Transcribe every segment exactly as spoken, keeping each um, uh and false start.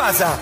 pasa?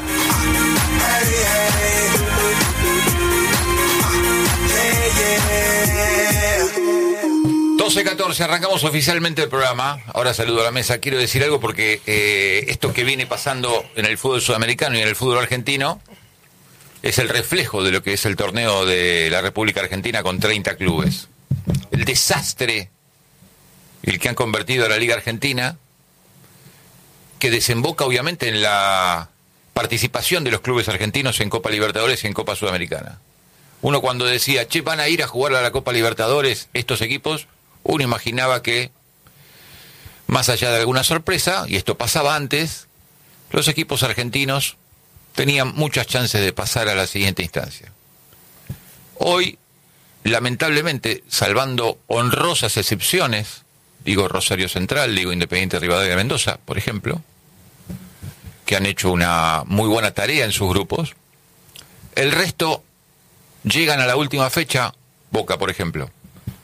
doce catorce, arrancamos oficialmente el programa. Ahora saludo a la mesa. Quiero decir algo porque eh, esto que viene pasando en el fútbol sudamericano y en el fútbol argentino es el reflejo de lo que es el torneo de la República Argentina con treinta clubes. El desastre el que han convertido a la Liga Argentina, que desemboca obviamente en la participación de los clubes argentinos en Copa Libertadores y en Copa Sudamericana. Uno cuando decía, che, van a ir a jugar a la Copa Libertadores estos equipos, uno imaginaba que, más allá de alguna sorpresa, y esto pasaba antes, los equipos argentinos tenían muchas chances de pasar a la siguiente instancia. Hoy, lamentablemente, salvando honrosas excepciones, digo Rosario Central, digo Independiente Rivadavia de Mendoza, por ejemplo, que han hecho una muy buena tarea en sus grupos, el resto llegan a la última fecha, Boca, por ejemplo,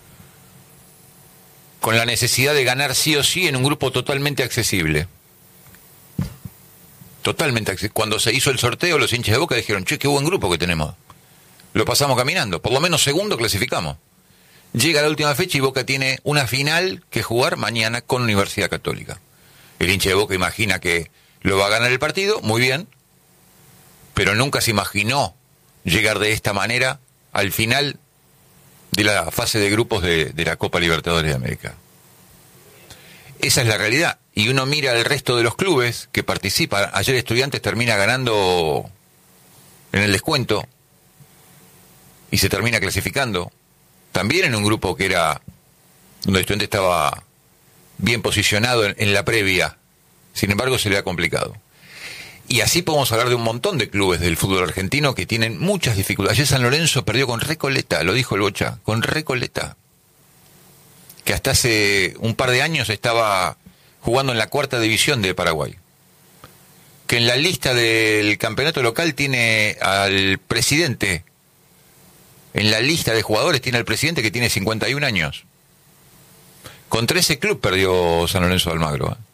con la necesidad de ganar sí o sí en un grupo totalmente accesible. Totalmente accesible. Cuando se hizo el sorteo, los hinchas de Boca dijeron, che, qué buen grupo que tenemos. Lo pasamos caminando. Por lo menos segundo clasificamos. Llega la última fecha y Boca tiene una final que jugar mañana con Universidad Católica. El hincha de Boca imagina que lo va a ganar el partido, muy bien, pero nunca se imaginó llegar de esta manera al final de la fase de grupos de, de la Copa Libertadores de América. Esa es la realidad. Y uno mira al resto de los clubes que participan. Ayer Estudiantes termina ganando en el descuento y se termina clasificando. También en un grupo que era donde Estudiantes estaba bien posicionado en, en la previa. Sin embargo, se le ha complicado. Y así podemos hablar de un montón de clubes del fútbol argentino que tienen muchas dificultades. Ayer San Lorenzo perdió con Recoleta, lo dijo el Bocha, con Recoleta, que hasta hace un par de años estaba jugando en la cuarta división de Paraguay. Que en la lista del campeonato local tiene al presidente, en la lista de jugadores tiene al presidente que tiene cincuenta y un años. Contra ese club perdió San Lorenzo de Almagro. ¿eh?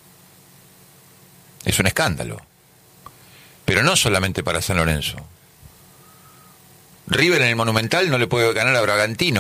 Es un escándalo. Pero no solamente para San Lorenzo. River en el Monumental no le puede ganar a Bragantino.